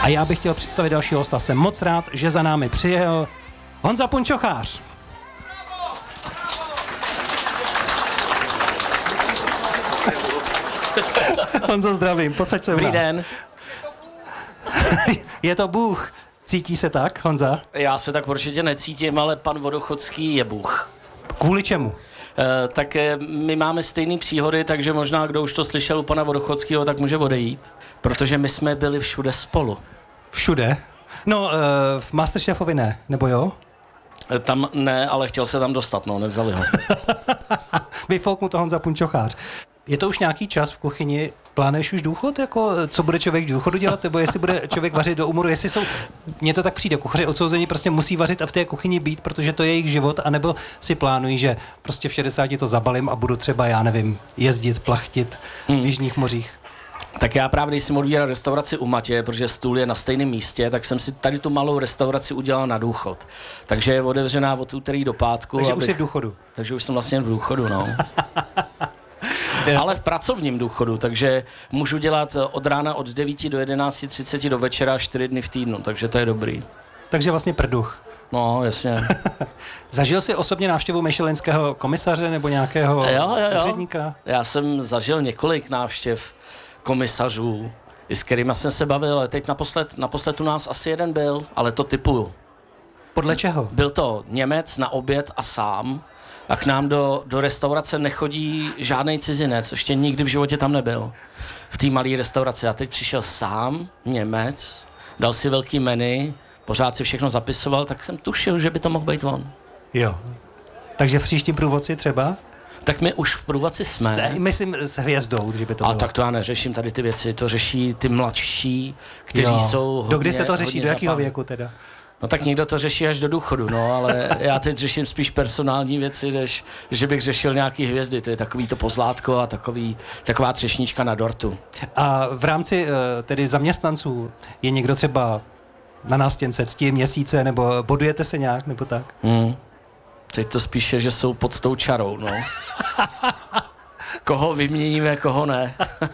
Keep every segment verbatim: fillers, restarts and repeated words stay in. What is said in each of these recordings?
A já bych chtěl představit dalšího hosta. Jsem moc rád, že za námi přijel Honza Punčochář. Honzo, zdravím, posaď se u nás. Dobrý den. Je to Bůh. Cítí se tak, Honza? Já se tak určitě necítím, ale pan Vodochodský je Bůh. Kvůli čemu? E, tak e, my máme stejný příhody, takže možná, kdo už to slyšel u pana Vodochodského, tak může odejít. Protože my jsme byli všude spolu. Všude? No, e, v Masterchefovi ne, nebo jo? E, tam ne, ale chtěl se tam dostat, no, nevzali ho. Vyfouk mu to Honza Punčochář. Je to už nějaký čas v kuchyni? Plánuješ už důchod? Jako, co bude člověk v důchodu dělat? Nebo jestli bude člověk vařit do úmoru? Jestli jsou, mně to tak přijde, kuchaři odsouzení prostě musí vařit a v té kuchyni být, protože to je jejich život, anebo si plánují, že prostě v šedesáti to zabalím a budu třeba, já nevím, jezdit, plachtit hmm. v jižních mořích. Tak já právě, když jsem odvíral restauraci u Matě, protože stůl je na stejném místě, tak jsem si tady tu malou restauraci udělal na důchod. Takže je otevřená od úterý do pátku. Takže abych, už jsi v důchodu. Takže už jsem vlastně v důchodu, no. Ale v pracovním důchodu, takže můžu dělat od rána od devíti do jedenácti třicet do večera čtyři dny v týdnu, takže to je dobrý. Takže vlastně prduch. No, jasně. Zažil jsi osobně návštěvu michelinského komisaře nebo nějakého jo, jo, jo. úředníka? Já jsem zažil několik návštěv komisařů, i s kterýma jsem se bavil, ale teď naposled, naposled u nás asi jeden byl, ale to typuju. Podle čeho? Byl to Němec na oběd a sám. A k nám do, do restaurace nechodí žádný cizinec, ještě nikdy v životě tam nebyl. V té malé restauraci. A teď přišel sám, Němec, dal si velký menu, pořád si všechno zapisoval, tak jsem tušil, že by to mohl být on. Jo. Takže v příštím průvodci třeba? Tak my už v průvodci jsme. Jste, myslím s hvězdou, že by to A bylo. tak to já neřeším tady ty věci, to řeší ty mladší, kteří jo. jsou hodně, do kdy se to řeší, do jakého věku teda? No tak někdo to řeší až do důchodu, no, ale já teď řeším spíš personální věci, než že bych řešil nějaký hvězdy. To je takový to pozlátko a takový, taková třešnička na dortu. A v rámci tedy zaměstnanců je někdo třeba na nástěnce cti měsíce, nebo bodujete se nějak, nebo tak? Hmm. Teď to spíše, že jsou pod tou čarou, no. Koho vyměníme, koho ne.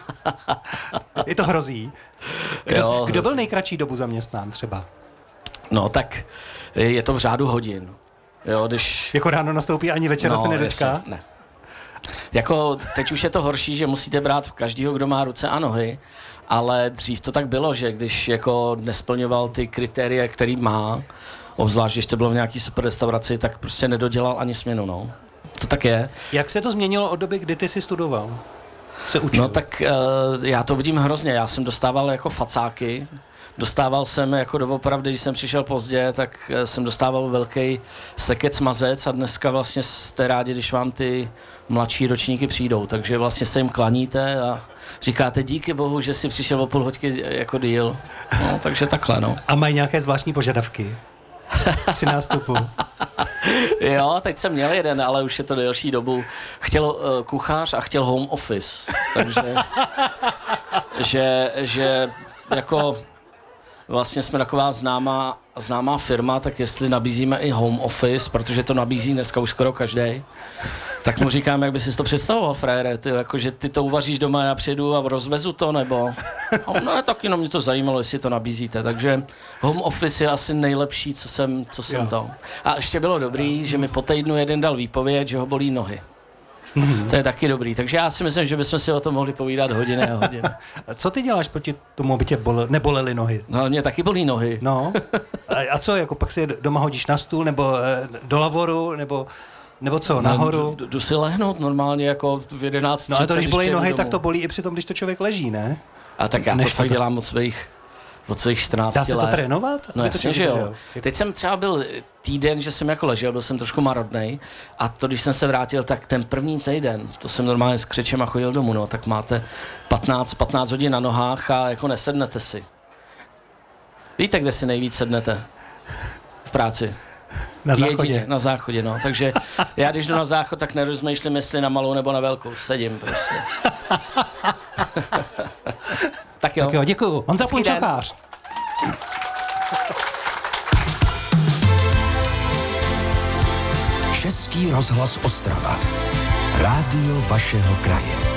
Je to hrozí. Kdo, jo, kdo hrozí. byl nejkratší dobu zaměstnán třeba? No tak je to v řádu hodin. Jo, když... Jako ráno nastoupí, ani večera no, se nedočká? Jasně, ne. Jako teď už je to horší, že musíte brát každýho, kdo má ruce a nohy, ale dřív to tak bylo, že když jako nesplňoval ty kritéria, který má, obzvlášť, když to bylo v nějaký super restauraci, tak prostě nedodělal ani směnu, no. To tak je. Jak se to změnilo od doby, kdy ty jsi studoval? Se učil? No tak uh, já to vidím hrozně, já jsem dostával jako facáky, dostával jsem jako doopravdy, když jsem přišel pozdě, tak jsem dostával velký sekec mazec a dneska vlastně jste rádi, když vám ty mladší ročníky přijdou, takže vlastně se jim klaníte a říkáte díky bohu, že si přišel o půl hoďky jako díl. No, takže takhle, no. A mají nějaké zvláštní požadavky při nástupu? Jo, teď jsem měl jeden, ale už je to delší dobu. Chtěl uh, kuchař a chtěl home office, takže že, že jako vlastně jsme taková známá, známá firma, tak jestli nabízíme i home office, protože to nabízí dneska už skoro každý, tak mu říkám, jak by si to představoval, frére, ty, jako, že ty to uvaříš doma, já přijedu a rozvezu to, nebo... A no, tak jenom mě to zajímalo, jestli to nabízíte, takže home office je asi nejlepší, co jsem, co jsem to. A ještě bylo dobrý, že mi po týdnu jeden dal výpověď, že ho bolí nohy. Mm-hmm. To je taky dobrý, takže já si myslím, že bychom si o tom mohli povídat hodiny a hodiny. Co ty děláš proti tomu, aby tě bole, nebolely nohy? No, mě taky bolí nohy. No, a, a co, jako pak si doma hodíš na stůl, nebo e, do lavoru, nebo... Nebo co, nahoru? No, jdu si lehnout normálně jako v jedenáct třicet. No ale to, když bolí nohy, domů. tak to bolí i při tom, když to člověk leží, ne? A tak já Než to fakt to... dělám od svých, od svých čtrnácti let. Dá se to trénovat? No jasně, že jo. Jako... Teď jsem třeba byl týden, že jsem jako ležel, byl jsem trošku marodnej a to, když jsem se vrátil, tak ten první týden, to jsem normálně s křečem a chodil domů, no, tak máte patnáct, patnáct hodin na nohách a jako nesednete si. Víte, kde si nejvíc sednete? V práci. Na záchodě. Jedině, na záchodě, no. Takže já, když jdu na záchod, tak nerozmýšlím, jestli na malou nebo na velkou. Sedím prostě. Tak jo. Tak jo, děkuju. Honza Punčochář. Český rozhlas Ostrava. Rádio vašeho kraje.